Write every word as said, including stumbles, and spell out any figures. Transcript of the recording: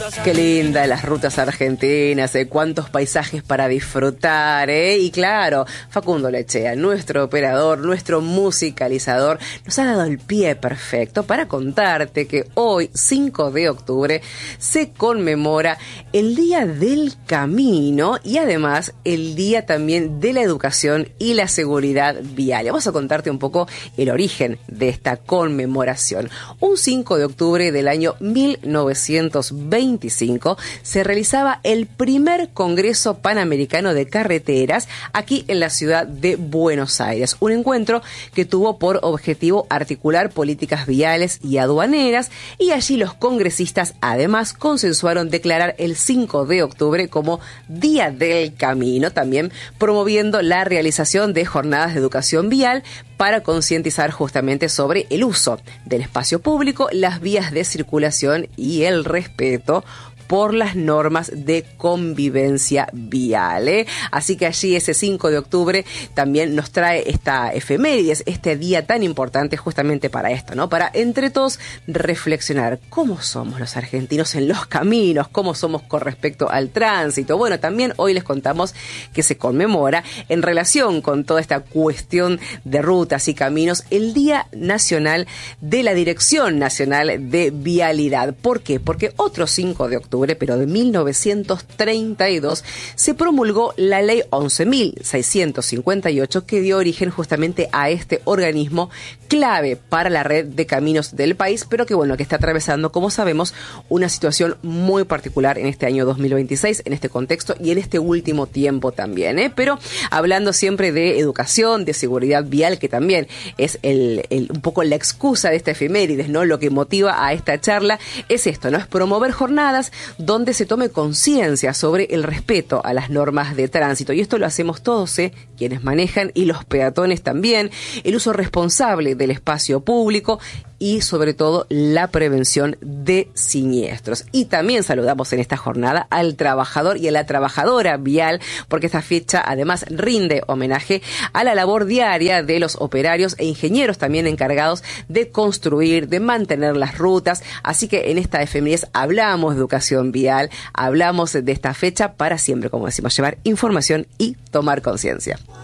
Qué linda las rutas argentinas, ¿eh? Cuántos paisajes para disfrutar, ¿eh? Y claro, Facundo Lechea, nuestro operador, nuestro musicalizador, nos ha dado el pie perfecto para contarte que hoy, cinco de octubre, se conmemora el Día del Camino y además el Día también de la Educación y la Seguridad Vial. Vamos a contarte un poco el origen de esta conmemoración. Un cinco de octubre del año mil novecientos veinticinco se realizaba el primer Congreso Panamericano de Carreteras aquí en la ciudad de Buenos Aires. Un encuentro que tuvo por objetivo articular políticas viales y aduaneras, y allí los congresistas además consensuaron declarar el cinco de octubre como Día del Camino, también promoviendo la realización de jornadas de educación vial para concientizar justamente sobre el uso del espacio público, las vías de circulación y el respeto por las normas de convivencia vial, ¿eh? Así que allí ese cinco de octubre también nos trae esta efemérides, este día tan importante justamente para esto, ¿no? Para entre todos reflexionar cómo somos los argentinos en los caminos, cómo somos con respecto al tránsito. Bueno, también hoy les contamos que se conmemora en relación con toda esta cuestión de rutas y caminos el Día Nacional de la Dirección Nacional de Vialidad. ¿Por qué? Porque otro cinco de octubre, pero de mil novecientos treinta y dos, se promulgó la ley once mil seiscientos cincuenta y ocho que dio origen justamente a este organismo clave para la red de caminos del país, pero que bueno, que está atravesando, como sabemos, una situación muy particular en este año dos mil veintiséis, en este contexto y en este último tiempo también, ¿eh? Pero hablando siempre de educación, de seguridad vial, que también es el, el, un poco la excusa de esta efemérides, ¿no? Lo que motiva a esta charla es esto, ¿no? Es promover jornadas donde se tome conciencia sobre el respeto a las normas de tránsito. Y esto lo hacemos todos, ¿eh? Quienes manejan y los peatones también, el uso responsable del espacio público y sobre todo la prevención de siniestros. Y también saludamos en esta jornada al trabajador y a la trabajadora vial, porque esta fecha además rinde homenaje a la labor diaria de los operarios e ingenieros también encargados de construir, de mantener las rutas. Así que en esta efemérides hablamos de educación vial, hablamos de esta fecha para siempre, como decimos, llevar información y tomar conciencia.